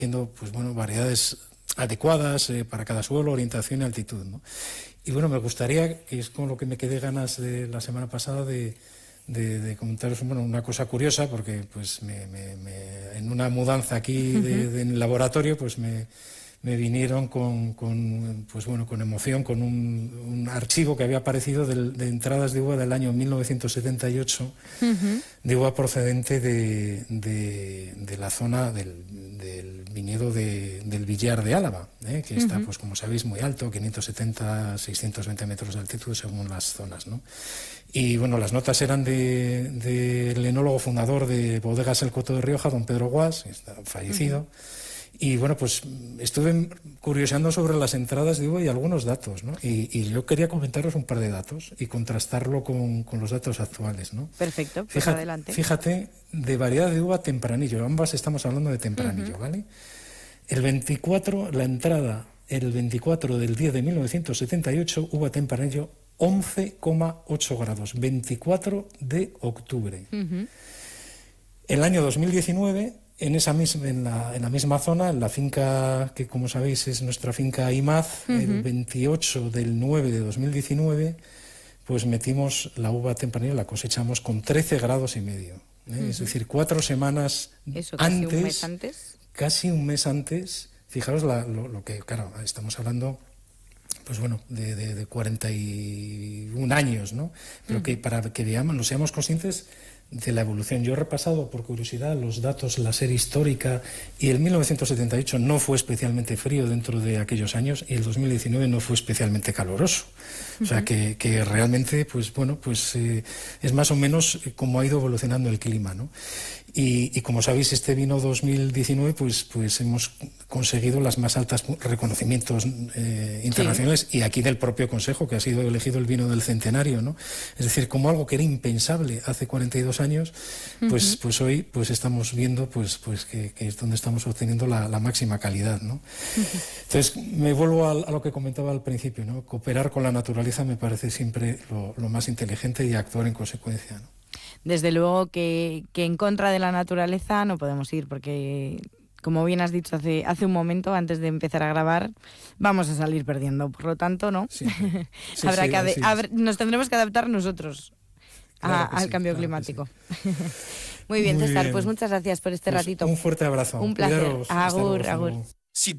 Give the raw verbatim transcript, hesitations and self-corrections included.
haciendo, pues bueno, variedades adecuadas eh, para cada suelo, orientación y altitud, ¿no? Y bueno, me gustaría, que es con lo que me quedé ganas de la semana pasada, de, de, de comentaros bueno, una cosa curiosa, porque pues me, me, me, en una mudanza aquí de, de, en el laboratorio, pues me, me vinieron con, con, pues bueno, con emoción, con un, un archivo que había aparecido de, de entradas de uva del año mil novecientos setenta y ocho, uh-huh. de uva procedente de, de, de la zona del, del viñedo de, del Villar de Álava, ¿eh? que está, uh-huh. pues como sabéis, muy alto, quinientos setenta, seiscientos veinte metros de altitud según las zonas, ¿no? Y bueno, las notas eran del de, de enólogo fundador de Bodegas El Coto de Rioja, don Pedro Guas, que está fallecido. Uh-huh. Y bueno, pues estuve curioseando sobre las entradas de uva y algunos datos, ¿no? Y, y yo quería comentaros un par de datos y contrastarlo con, con los datos actuales, ¿no? Perfecto, pues fíjate, adelante. Fíjate, de variedad de uva tempranillo, ambas estamos hablando de tempranillo, uh-huh. ¿vale? El veinticuatro, la entrada, el veinticuatro del diez de mil novecientos setenta y ocho, uva tempranillo, once coma ocho grados, veinticuatro de octubre. Uh-huh. El año dos mil diecinueve... En, esa misma, en, la, en la misma zona, en la finca que, como sabéis, es nuestra finca Imaz, uh-huh. el veintiocho del nueve de dos mil diecinueve, pues metimos la uva tempranillo, la cosechamos con trece grados y medio. ¿eh? Uh-huh. Es decir, cuatro semanas Eso, casi antes, un mes antes. Casi un mes antes. Fijaros la, lo, lo que, claro, estamos hablando, pues bueno, de, de, de cuarenta y un años, ¿no? Pero uh-huh. que para que veamos, nos seamos conscientes de la evolución. Yo he repasado por curiosidad los datos, la serie histórica, y el mil novecientos setenta y ocho no fue especialmente frío dentro de aquellos años y el dos mil diecinueve no fue especialmente caluroso. Uh-huh. O sea que, que realmente, pues bueno, pues eh, es más o menos como ha ido evolucionando el clima, ¿no? Y, y como sabéis, este vino dos mil diecinueve, pues, pues hemos conseguido las más altas reconocimientos eh, internacionales, sí. y aquí del propio Consejo, que ha sido elegido el vino del centenario, ¿no? Es decir, como algo que era impensable hace cuarenta y dos años, pues, uh-huh. pues hoy pues estamos viendo pues, pues que, que es donde estamos obteniendo la, la máxima calidad, ¿no? Uh-huh. Entonces, me vuelvo a, a lo que comentaba al principio, ¿no? Cooperar con la naturaleza me parece siempre lo, lo más inteligente y actuar en consecuencia, ¿no? Desde luego que, que en contra de la naturaleza no podemos ir, porque, como bien has dicho hace, hace un momento, antes de empezar a grabar, vamos a salir perdiendo. Por lo tanto, ¿no? Sí, sí, Habrá sí, que ade- sí. Habrá, nos tendremos que adaptar nosotros a, al sí, cambio claro climático. Sí. Muy bien, Muy César, bien. Pues muchas gracias por este pues ratito. Un fuerte abrazo. Un placer. Cuidaros. Agur, Hasta luego, agur.